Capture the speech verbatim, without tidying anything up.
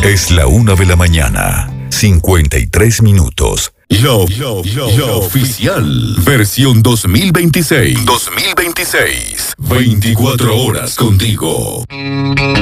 Es la una de la mañana, cincuenta y tres minutos. Lo, lo, lo, lo oficial. Versión dos mil veintiséis. dos mil veintiséis. veinticuatro horas contigo.